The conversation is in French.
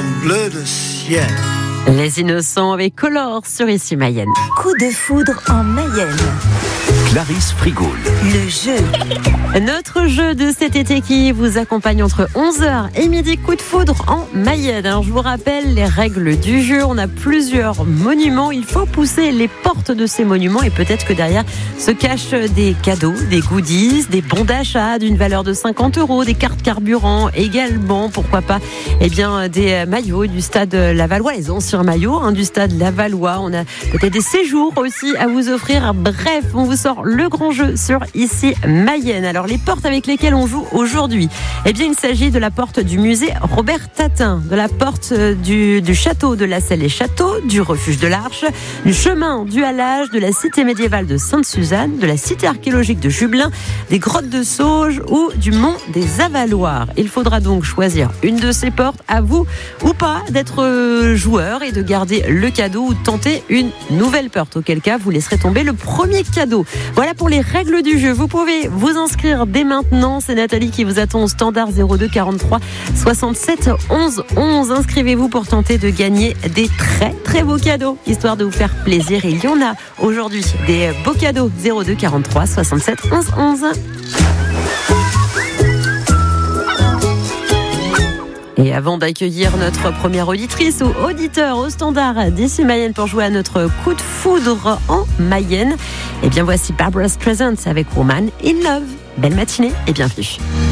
en bleu de ciel. Les Innocents avec Color sur Ici Mayenne. Coup de foudre en Mayenne. Clarisse Frigoul. Le jeu. Notre jeu de cet été qui vous accompagne entre 11h et midi, coup de foudre en Mayenne. Alors, je vous rappelle les règles du jeu. On a plusieurs monuments. Il faut pousser les portes de ces monuments et peut-être que derrière se cachent des cadeaux, des goodies, des bons d'achat d'une valeur de 50 €, des cartes carburant également, pourquoi pas, des maillots du stade Lavallois, les anciens maillots du stade Lavallois. On a peut-être des séjours aussi à vous offrir. Bref, on vous sort le grand jeu sur Ici Mayenne. Alors, les portes avec lesquelles on joue aujourd'hui, il s'agit de la porte du musée Robert Tatin, de la porte du château de la Selle et Château, du refuge de l'Arche, du chemin du Halage, de la cité médiévale de Sainte-Suzanne, de la cité archéologique de Jubelin, des grottes de Sauge ou du mont des Avaloirs. Il faudra donc choisir une de ces portes, à vous ou pas d'être joueur et de garder le cadeau ou de tenter une nouvelle porte, auquel cas vous laisserez tomber le premier cadeau. Voilà pour les règles du jeu. Vous pouvez vous inscrire dès maintenant. C'est Nathalie qui vous attend au standard 02 43 67 11 11. Inscrivez-vous pour tenter de gagner des très très beaux cadeaux, histoire de vous faire plaisir. Et il y en a aujourd'hui des beaux cadeaux. 02 43 67 11 11. Et avant d'accueillir notre première auditrice ou auditeur au standard d'Ici Mayenne pour jouer à notre coup de foudre en Mayenne, voici Barbra Streisand avec Woman in Love. Belle matinée et bienvenue.